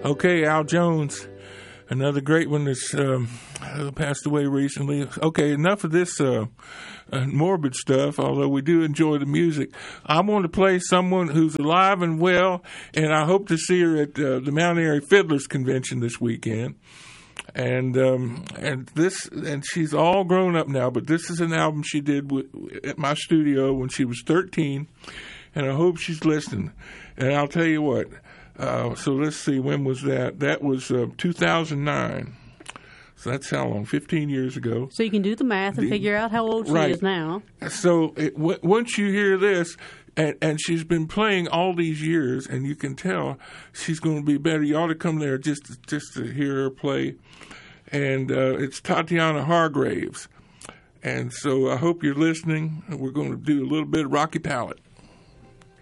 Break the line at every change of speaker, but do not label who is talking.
Okay, Al Jones, another great one that's passed away recently. Okay, enough of this morbid stuff, although we do enjoy the music. I want to play someone who's alive and well, and I hope to see her at the Mount Airy Fiddlers Convention this weekend. And she's all grown up now, but this is an album she did at my studio when she was 13, and I hope she's listening. And I'll tell you what, so let's see, when was that? That was 2009. So that's how long? 15 years ago.
So you can do the math and figure out how old she is now.
So once you hear this, and she's been playing all these years, and you can tell she's going to be better. You ought to come there just to hear her play. And it's Tatiana Hargraves. And so I hope you're listening. We're going to do a little bit of Rocky Palette.